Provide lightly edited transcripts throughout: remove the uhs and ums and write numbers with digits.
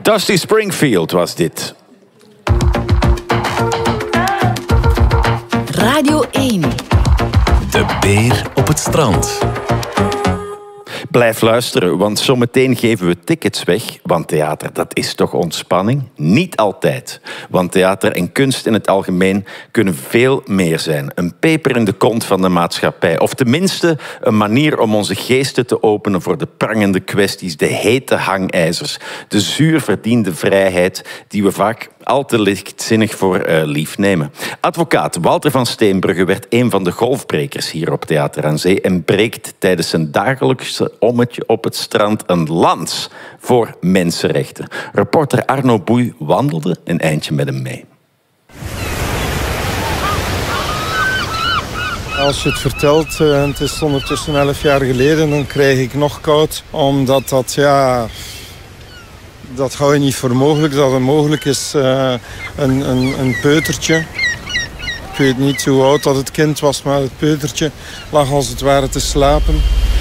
Dusty Springfield was dit. Radio 1. De beer op het strand. Blijf luisteren, want zometeen geven we tickets weg. Want theater, dat is toch ontspanning? Niet altijd. Want theater en kunst in het algemeen kunnen veel meer zijn. Een peper in de kont van de maatschappij. Of tenminste een manier om onze geesten te openen voor de prangende kwesties, de hete hangijzers, de zuur verdiende vrijheid die we vaak al te lichtzinnig voor lief nemen. Advocaat Walter van Steenbrugge werd een van de golfbrekers hier op Theater aan Zee en breekt tijdens zijn dagelijkse ommetje op het strand een lans voor mensenrechten. Reporter Arno Boei wandelde een eindje met hem mee. Als je het vertelt, het is ondertussen 11 jaar geleden, dan krijg ik nog koud. Omdat dat hou je niet voor mogelijk. Dat het mogelijk is een peutertje. Ik weet niet hoe oud dat het kind was, maar het peutertje lag als het ware te slapen.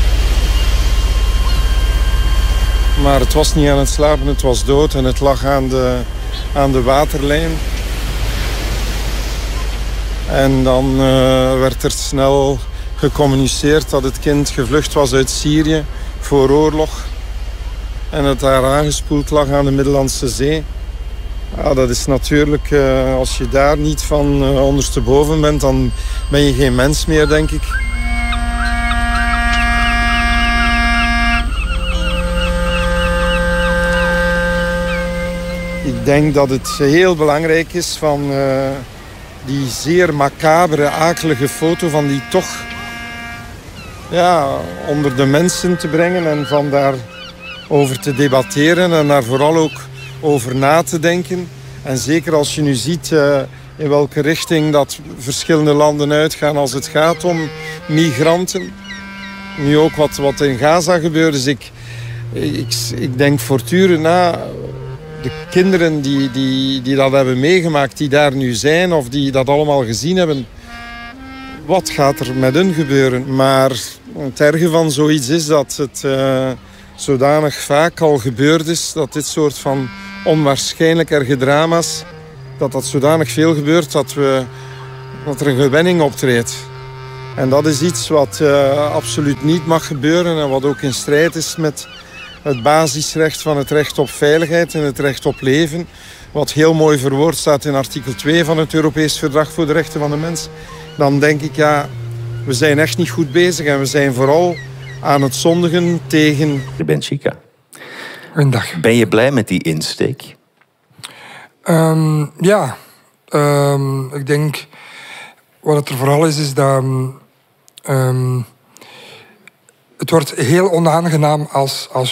Maar het was niet aan het slapen, het was dood en het lag aan de waterlijn. En dan werd er snel gecommuniceerd dat het kind gevlucht was uit Syrië voor oorlog. En het daar aangespoeld lag aan de Middellandse Zee. Ja, dat is natuurlijk, als je daar niet van ondersteboven bent, dan ben je geen mens meer, denk ik. Ik denk dat het heel belangrijk is van die zeer macabere, akelige foto van die toch onder de mensen te brengen en van daarover te debatteren en daar vooral ook over na te denken. En zeker als je nu ziet in welke richting dat verschillende landen uitgaan als het gaat om migranten. Nu ook wat in Gaza gebeurt. Dus ik denk voortdurend na. De kinderen die dat hebben meegemaakt, die daar nu zijn of die dat allemaal gezien hebben. Wat gaat er met hun gebeuren? Maar het erge van zoiets is dat het zodanig vaak al gebeurd is, dat dit soort van onwaarschijnlijk erge drama's, dat zodanig veel gebeurt dat er een gewenning optreedt. En dat is iets wat absoluut niet mag gebeuren en wat ook in strijd is met het basisrecht van het recht op veiligheid en het recht op leven. Wat heel mooi verwoord staat in artikel 2 van het Europees Verdrag voor de Rechten van de Mens. Dan denk ik, we zijn echt niet goed bezig en we zijn vooral aan het zondigen tegen... Je bent Chica. Goedendag. Ben je blij met die insteek? Ik denk... Wat het er vooral is dat... het wordt heel onaangenaam als